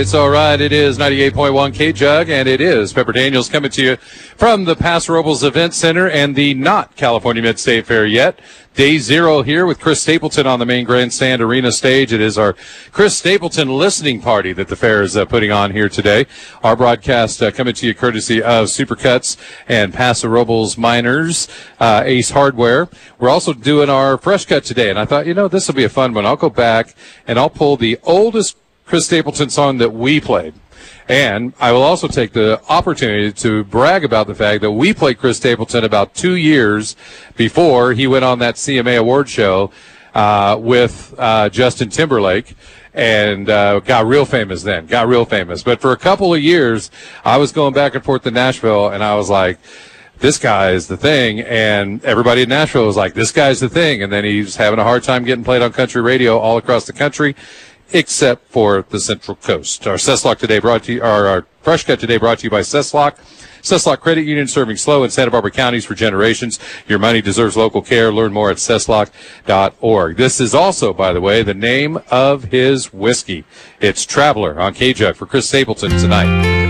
It's all right. It is 98.1 K-Jug, and it is Pepper Daniels coming to you from the Paso Robles Event Center and the not California Mid-State Fair yet. Day zero here with Chris Stapleton on the main grandstand arena stage. It is our Chris Stapleton listening party that the fair is putting on here today. Our broadcast coming to you courtesy of Supercuts and Paso Robles Miners, Ace Hardware. We're also doing our Fresh Cut today, and I thought, this will be a fun one. I'll go back and I'll pull the oldest Chris Stapleton song that we played. And I will also take the opportunity to brag about the fact that we played Chris Stapleton about 2 years before he went on that CMA award show with Justin Timberlake and got real famous then. But for a couple of years, I was going back and forth to Nashville, and I was like, this guy is the thing. And everybody in Nashville was like, this guy's the thing. And then he's having a hard time getting played on country radio all across the country, except for the Central Coast. Our Cesslock today our Fresh Cut today brought to you by Cesslock. Cesslock Credit Union, serving SLO and Santa Barbara counties for generations. Your money deserves local care. Learn more at cesslock.org. This is also, by the way, the name of his whiskey. It's Traveler on K-Jug for Chris Stapleton tonight.